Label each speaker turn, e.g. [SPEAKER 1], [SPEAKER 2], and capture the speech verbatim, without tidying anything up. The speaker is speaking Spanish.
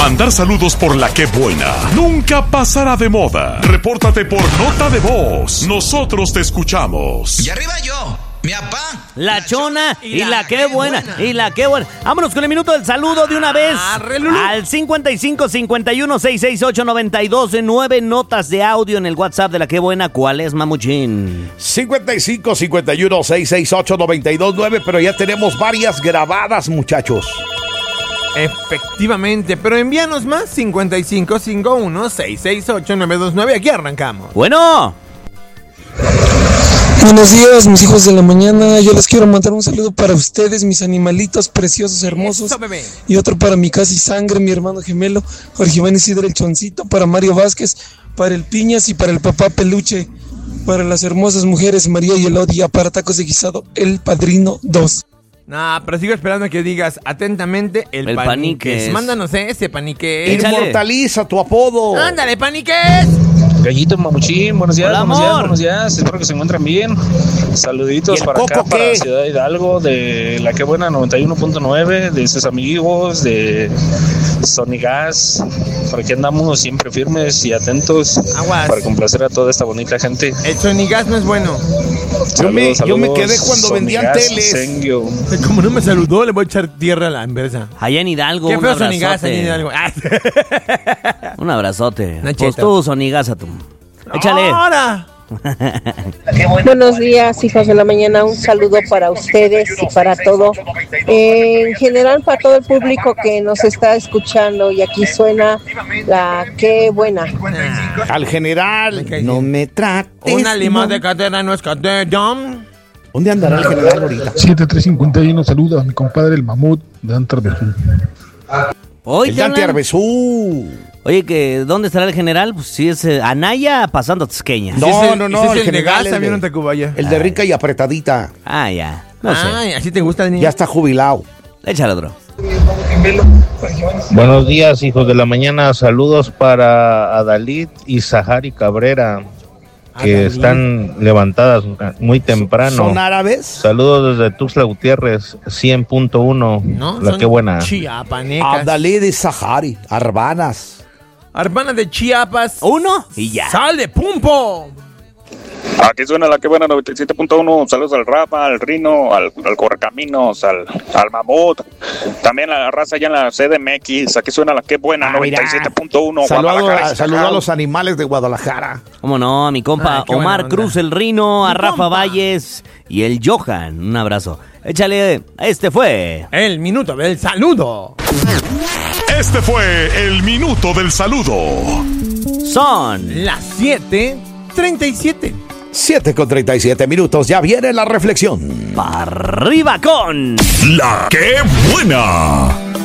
[SPEAKER 1] Mandar saludos por la que buena nunca pasará de moda. Repórtate por nota de voz. Nosotros te escuchamos.
[SPEAKER 2] Y arriba yo, mi papá,
[SPEAKER 3] la chona y la que buena, y la que buena. Vámonos con el minuto del saludo de una vez. Al cincuenta y cinco, cincuenta y uno, seiscientos sesenta y ocho, noventa y dos, nueve notas de audio en el WhatsApp de la que buena. ¿Cuál es, mamuchín?
[SPEAKER 4] cincuenta y cinco, cincuenta y uno, seiscientos sesenta y ocho, noventa y dos, nueve, pero ya tenemos varias grabadas, muchachos.
[SPEAKER 5] Efectivamente, pero envíanos más. Cincuenta y cinco, cincuenta y uno, seiscientos sesenta y ocho, novecientos veintinueve. Aquí arrancamos.
[SPEAKER 3] Bueno.
[SPEAKER 6] Buenos días, mis hijos de la mañana. Yo les quiero mandar un saludo para ustedes, mis animalitos preciosos, hermosos.
[SPEAKER 5] Eso, bebé.
[SPEAKER 6] Y otro para mi casi sangre, mi hermano gemelo, Jorge Iván Isidro el Choncito, para Mario Vázquez, para el Piñas y para el papá Peluche, para las hermosas mujeres María y Elodia, para Tacos de Guisado, el Padrino dos.
[SPEAKER 5] Nah, pero sigo esperando a que digas atentamente el,
[SPEAKER 3] El
[SPEAKER 5] paniques.
[SPEAKER 3] Paniques.
[SPEAKER 5] Mándanos ese paniques.
[SPEAKER 4] Inmortaliza tu apodo.
[SPEAKER 5] ¡Ándale, paniques!
[SPEAKER 7] Gallito Mamuchín, buenos días,
[SPEAKER 3] Hola,
[SPEAKER 7] buenos días,
[SPEAKER 3] amor.
[SPEAKER 7] buenos días, espero que se encuentren bien.
[SPEAKER 4] ¿Y
[SPEAKER 7] Saluditos
[SPEAKER 4] el
[SPEAKER 7] para acá,
[SPEAKER 4] Coco
[SPEAKER 7] para
[SPEAKER 4] qué?
[SPEAKER 7] Ciudad Hidalgo, de La Que Buena noventa y uno punto nueve, de sus amigos, de Sonigas. Por aquí andamos siempre firmes y atentos.
[SPEAKER 5] Aguas.
[SPEAKER 7] Para complacer a toda esta bonita gente.
[SPEAKER 5] El Sonigas no es bueno.
[SPEAKER 4] Yo me-
[SPEAKER 7] Saludos,
[SPEAKER 4] yo me
[SPEAKER 7] saludos,
[SPEAKER 4] quedé cuando vendían
[SPEAKER 7] Sonigas,
[SPEAKER 4] teles.
[SPEAKER 7] Sengio.
[SPEAKER 5] Como no me saludó, le voy a echar tierra a la inversa.
[SPEAKER 3] Allá en Hidalgo,
[SPEAKER 5] Qué
[SPEAKER 3] un
[SPEAKER 5] feo Sonigas
[SPEAKER 3] abrazote.
[SPEAKER 5] allí en Hidalgo. Ah.
[SPEAKER 3] Un abrazote.
[SPEAKER 5] Una
[SPEAKER 3] Pues
[SPEAKER 5] cheta.
[SPEAKER 3] tú, Sonigaza, tú. Échale.
[SPEAKER 5] ¡Ahora!
[SPEAKER 8] Buenos días, hijos de la mañana. Un saludo para ustedes y para todo. Eh, en general, para todo el público que nos está escuchando. Y aquí suena la que buena.
[SPEAKER 4] Al general, no me trates.
[SPEAKER 5] Una lima
[SPEAKER 4] no.
[SPEAKER 5] de cadera no es cadera.
[SPEAKER 4] ¿Dónde andará el general ahorita?
[SPEAKER 9] siete tres cincuenta y uno, saluda a mi compadre el mamut de Antarbejú.
[SPEAKER 3] Hoy
[SPEAKER 4] El
[SPEAKER 3] te
[SPEAKER 4] Dante
[SPEAKER 3] hablan.
[SPEAKER 4] Arbezú.
[SPEAKER 3] Oye, que ¿dónde estará el general? Pues sí, es eh, Anaya pasando a Tezqueña.
[SPEAKER 4] No,
[SPEAKER 5] Ese es el-
[SPEAKER 4] no, no,
[SPEAKER 5] ese es
[SPEAKER 4] el
[SPEAKER 5] el de
[SPEAKER 4] general,
[SPEAKER 5] gas,
[SPEAKER 4] el
[SPEAKER 5] también
[SPEAKER 4] de-
[SPEAKER 5] en Tacubaya.
[SPEAKER 4] El de rica y apretadita.
[SPEAKER 3] Ah, ya. No
[SPEAKER 5] Ay,
[SPEAKER 3] sé.
[SPEAKER 5] ¿así te gusta, niño?
[SPEAKER 4] Ya está jubilado.
[SPEAKER 3] Échale otro.
[SPEAKER 10] Buenos días, hijos de la mañana. Saludos para Adalid y Sahari Cabrera, que
[SPEAKER 5] Adalid.
[SPEAKER 10] están levantadas muy temprano.
[SPEAKER 4] ¿Son árabes?
[SPEAKER 10] Saludos desde Tuxtla Gutiérrez, cien punto uno.
[SPEAKER 5] ¿No?
[SPEAKER 10] La
[SPEAKER 5] Son
[SPEAKER 10] que buena.
[SPEAKER 5] Chiapanecas.
[SPEAKER 4] Abdalí de Sahari, Arbanas.
[SPEAKER 5] Hermana de Chiapas.
[SPEAKER 3] Uno y ya.
[SPEAKER 5] ¡Sale, pumpo!
[SPEAKER 11] Aquí suena La Que Buena noventa y siete punto uno. Saludos al Rafa, al Rino, al, al Correcaminos, al, al Mamut. También a la raza allá en la C D M X. Aquí suena La Que Buena
[SPEAKER 4] Ah,
[SPEAKER 11] noventa y siete punto uno.
[SPEAKER 4] Saludo
[SPEAKER 11] Guadalajara,
[SPEAKER 4] a, saludo a los animales de Guadalajara.
[SPEAKER 3] ¿Cómo no? A mi compa
[SPEAKER 5] Ay, qué buena
[SPEAKER 3] Omar
[SPEAKER 5] onda.
[SPEAKER 3] Cruz, el Rino, a
[SPEAKER 5] Mi
[SPEAKER 3] Rafa
[SPEAKER 5] compa.
[SPEAKER 3] Valles y el Johan. Un abrazo. Échale. Este fue.
[SPEAKER 5] El minuto del saludo.
[SPEAKER 1] Este fue el minuto del saludo.
[SPEAKER 3] Son.
[SPEAKER 5] Las siete treinta y siete.
[SPEAKER 4] siete con treinta y siete minutos. Ya viene la reflexión.
[SPEAKER 3] ¡Pa' arriba con!
[SPEAKER 1] La Que Buena.